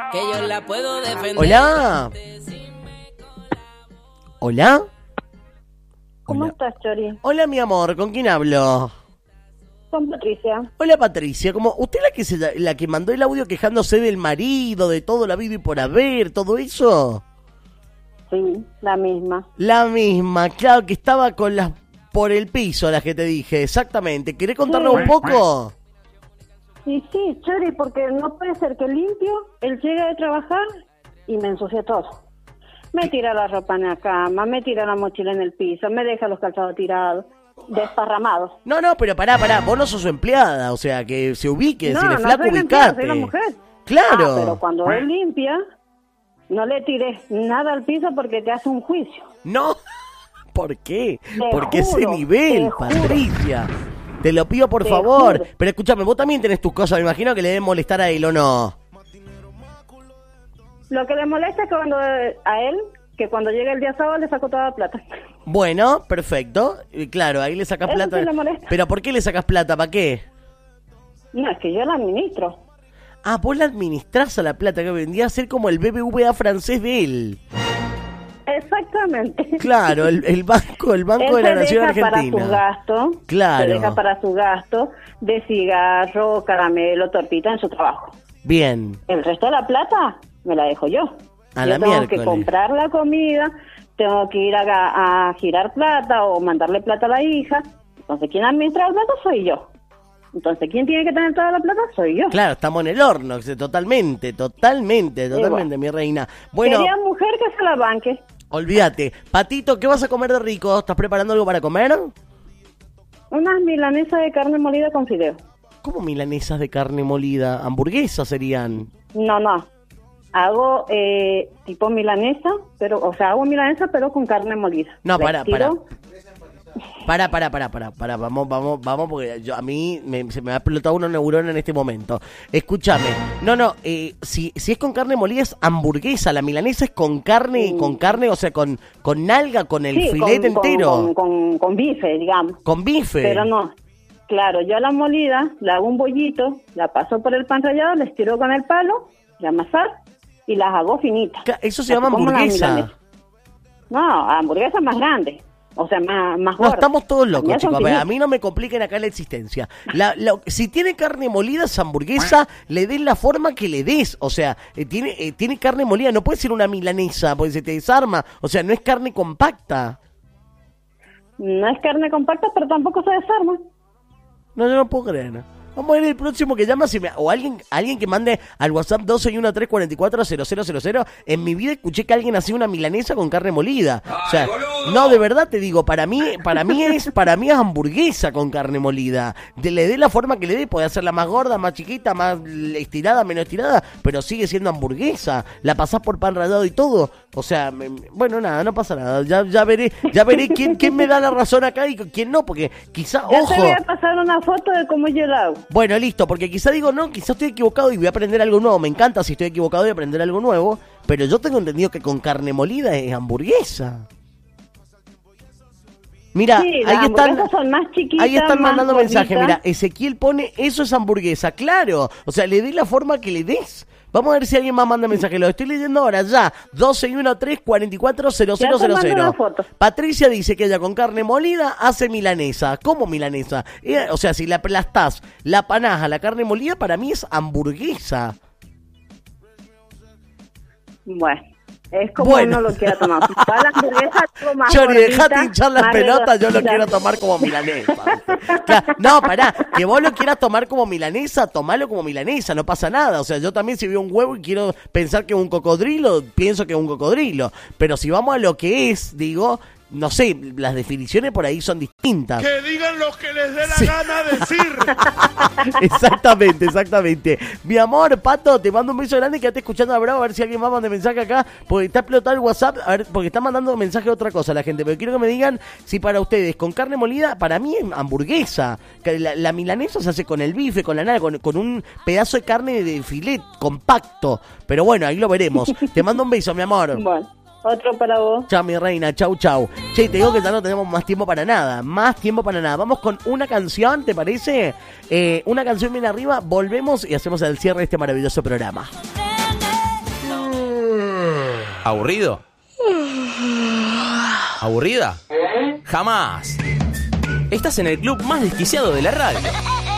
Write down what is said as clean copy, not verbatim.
que yo la puedo defender. Hola. Hola. ¿Cómo Hola. estás, Chori? Hola, mi amor, ¿con quién hablo? Con Patricia. Hola, Patricia, como usted la que mandó el audio quejándose del marido, de todo la vida y por haber, todo eso. Sí, la misma. La misma, claro, que estaba con las por el piso, las que te dije, exactamente. ¿Querés contarnos un poco? Y sí, Chori, porque no puede ser que limpio, él llega de trabajar y me ensucia todo. Me tira la ropa en la cama, me tira la mochila en el piso, me deja los calzados tirados, desparramados. No, pero pará, vos no sos su empleada, o sea, que se ubique, No, decirle, no flaco, soy la empleada, ubicate. soy la mujer. Claro. Pero cuando él limpia, no le tires nada al piso porque te hace un juicio. No, ¿por qué? Te Porque ese juro, nivel, te juro. Patricia. Te lo pido por Te favor. juro. Pero escúchame, vos también tenés tus cosas, me imagino que le debe molestar a él, ¿o no? Lo que le molesta es que cuando llega el día sábado le saco toda la plata. Bueno, perfecto. Y claro, ahí le sacas Eso plata. sí le molesta. ¿Pero por qué le sacas plata? ¿Para qué? No, es que yo la administro. Ah, vos la administrás a la plata, que vendría a ser como el BBVA francés de él. Exactamente. Claro, el banco Él de la se Nación deja para Argentina. su gasto. Claro. Se deja para su gasto de cigarro, caramelo, tortita en su trabajo. Bien. El resto de la plata me la dejo yo. A Yo la tengo miércoles. que comprar la comida, tengo que ir a girar plata o mandarle plata a la hija. Entonces, ¿quién administra la plata? Soy yo. Entonces, ¿quién tiene que tener toda la plata? Soy yo. Claro, estamos en el horno, totalmente, bueno. mi reina. Bueno, Quería mujer que se la banque. olvídate. Patito, ¿qué vas a comer de rico? ¿Estás preparando algo para comer? Unas milanesas de carne molida con fideo. ¿Cómo milanesas de carne molida? ¿Hamburguesas serían? No. Hago tipo milanesa, hago milanesa pero con carne molida. No, Le para. tiro- Vamos, porque a mí se me ha explotado una neurona en este momento. Escúchame, si es con carne molida es hamburguesa, la milanesa es con carne, o sea, con nalga, con el Sí, filete entero. Con bife, digamos. Con bife. Pero no. Claro, yo a la molida le hago un bollito, la paso por el pan rallado, le estiro con el palo, de amasar, y las hago finitas. Eso se llama Así como las hamburguesa. milanesas. No, hamburguesa más grande. O sea, más No, gorda. estamos todos locos, Las mías son chicos. A ver, a finitas. mí no me compliquen acá la existencia. Si tiene carne molida, es hamburguesa, le des la forma que le des. O sea, tiene carne molida, no puede ser una milanesa, porque se te desarma. O sea, no es carne compacta. No es carne compacta, pero tampoco se desarma. No, yo no puedo creer. Vamos a ver el próximo que llama, o alguien que mande al WhatsApp 1213440000. En mi vida escuché que alguien hacía una milanesa con carne molida. O sea, no, de verdad te digo, para mí es hamburguesa con carne molida. Le dé la forma que le dé, puede hacerla más gorda, más chiquita, más estirada, menos estirada, pero sigue siendo hamburguesa. La pasás por pan rallado y todo. O sea, bueno, nada, no pasa nada. Ya veré quién me da la razón acá y quién no, porque quizá, Ya ojo. te voy a pasar una foto de cómo yo la hago. Bueno, listo, porque quizá digo, no, quizá estoy equivocado y voy a aprender algo nuevo. Me encanta si estoy equivocado y aprender algo nuevo, pero yo tengo entendido que con carne molida es hamburguesa. Mira, Sí, las hamburguesas son más chiquitas, ahí están más mandando gorditas. mensajes. Mira, Ezequiel pone, eso es hamburguesa, claro. O sea, le dé la forma que le des. Vamos a ver si alguien más manda mensaje. Lo estoy leyendo ahora ya. 1213440000. Patricia dice que ella con carne molida hace milanesa. ¿Cómo milanesa? O sea, si la aplastás, la panás a la carne molida, para mí es hamburguesa. Bueno, es como uno lo quiera tomar. Para la hamburguesa algo más Chori, gordita, dejate hinchar las más pelotas, yo lo redondita. quiero tomar como milanesa. Claro, no, pará, que vos lo quieras tomar como milanesa, tomalo como milanesa, no pasa nada. O sea, yo también si veo un huevo y quiero pensar que es un cocodrilo, pienso que es un cocodrilo. Pero si vamos a lo que es, digo, no sé, las definiciones por ahí son distintas. Que digan lo que les dé la Sí. gana decir. Exactamente. Mi amor, Pato, te mando un beso grande, quédate escuchando a Bravo, a ver si alguien más manda mensaje acá, porque está explotado el WhatsApp, a ver, porque está mandando mensaje de otra cosa la gente, pero quiero que me digan si para ustedes con carne molida, para mí es hamburguesa. Que la milanesa se hace con el bife, con la nalga, con un pedazo de carne de filet compacto, pero bueno, ahí lo veremos. Te mando un beso, mi amor. Bueno, otro para vos. Chao, mi reina, chau. Che, te digo que ya no tenemos más tiempo para nada. Vamos con una canción, ¿te parece? Una canción bien arriba, volvemos y hacemos el cierre de este maravilloso programa. ¿Aburrido? ¿Aburrida? Jamás. Estás en el club más desquiciado de la radio.